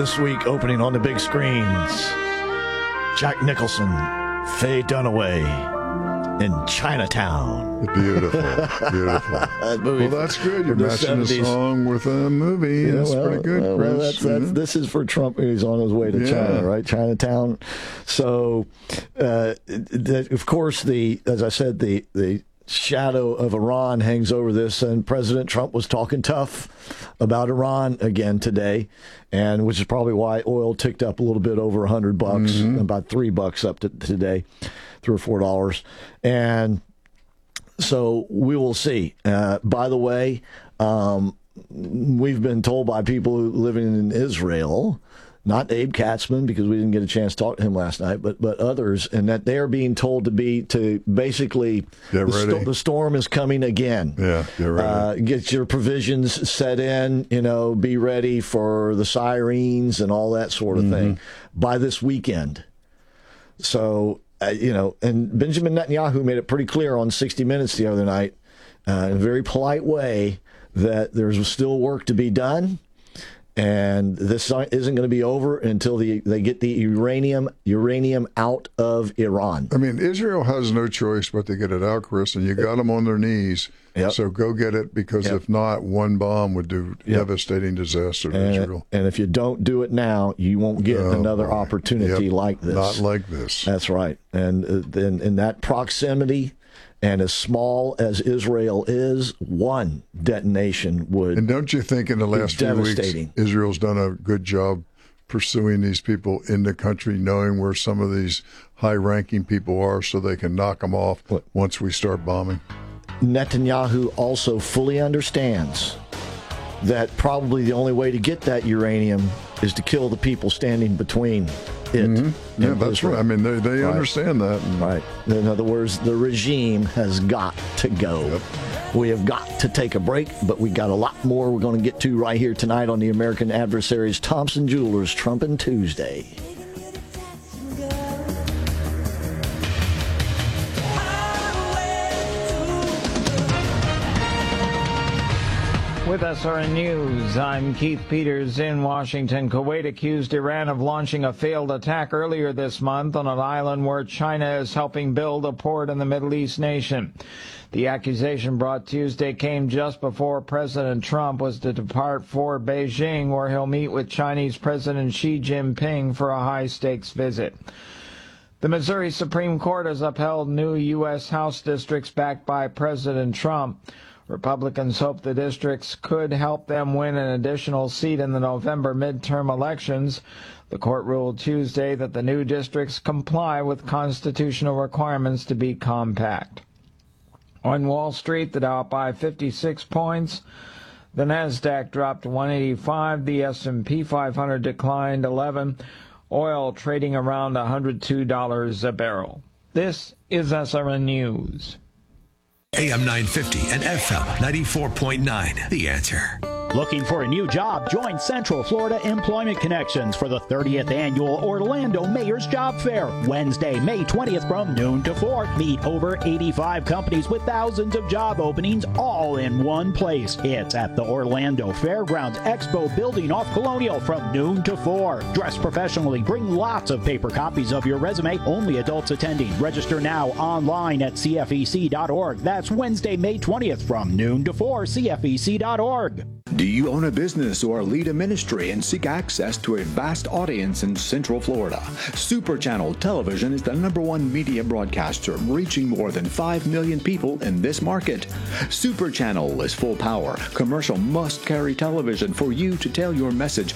This week, opening on the big screens, Jack Nicholson, Faye Dunaway in Chinatown. Beautiful. Well, that's good. You're matching the song with a movie. Yeah, that's pretty good, Chris. This is for Trump. He's on his way to China, right? Chinatown. So, of course, as I said, the shadow of Iran hangs over this, and President Trump was talking tough about Iran again today, and which is probably why oil ticked up a little bit over $100, about $3 up to today, $3 or $4, and so we will see. By the way, we've been told by people living in Israel, not Abe Katzman, because we didn't get a chance to talk to him last night, but others, and that they're being told to basically the storm is coming again. Yeah, get ready. Get your provisions set in, be ready for the sirens and all that sort of thing by this weekend. So, and Benjamin Netanyahu made it pretty clear on 60 Minutes the other night, in a very polite way, that there's still work to be done. And this isn't going to be over until they get the uranium out of Iran. I mean, Israel has no choice but to get it out, Chris, and you got them on their knees. Yep. So go get it, because if not, one bomb would do devastating disaster to Israel. And if you don't do it now, you won't get another opportunity like this. Not like this. That's right. And then in that proximity, and as small as Israel is, one detonation would. And don't you think in the last few weeks, Israel's done a good job pursuing these people in the country, knowing where some of these high-ranking people are, so they can knock them off once we start bombing? Netanyahu also fully understands that probably the only way to get that uranium is to kill the people standing between it. Yeah, that's right. I mean, they understand that. Right. In other words, the regime has got to go. Yep. We have got to take a break, but we got a lot more we're going to get to right here tonight on the American Adversaries Thompson Jewelers Trumpin' Tuesday. With SRN News, I'm Keith Peters in Washington. Kuwait accused Iran of launching a failed attack earlier this month on an island where China is helping build a port in the Middle East nation. The accusation brought Tuesday came just before President Trump was to depart for Beijing, where he'll meet with Chinese President Xi Jinping for a high-stakes visit. The Missouri Supreme Court has upheld new U.S. House districts backed by President Trump. Republicans hope the districts could help them win an additional seat in the November midterm elections. The court ruled Tuesday that the new districts comply with constitutional requirements to be compact. On Wall Street, the Dow up by 56 points. The Nasdaq dropped 185. The S&P 500 declined 11. Oil trading around $102 a barrel. This is SRN News. AM 950 and FM 94.9. The Answer. Looking for a new job? Join Central Florida Employment Connections for the 30th Annual Orlando Mayor's Job Fair, Wednesday, May 20th from noon to 4. Meet over 85 companies with thousands of job openings all in one place. It's at the Orlando Fairgrounds Expo Building off Colonial from noon to 4. Dress professionally. Bring lots of paper copies of your resume. Only adults attending. Register now online at CFEC.org. That's Wednesday, May 20th from noon to 4. CFEC.org. Do you own a business or lead a ministry and seek access to a vast audience in Central Florida? Super Channel Television is the #1 media broadcaster, reaching more than 5 million people in this market. Super Channel is full power, commercial must-carry television for you to tell your message